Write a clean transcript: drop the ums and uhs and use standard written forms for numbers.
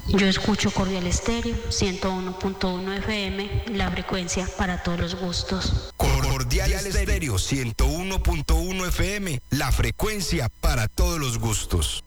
Yo escucho Cordial Estéreo, 101.1 FM, la frecuencia para todos los gustos. Cordial Estéreo, 101.1 FM, la frecuencia para todos los gustos.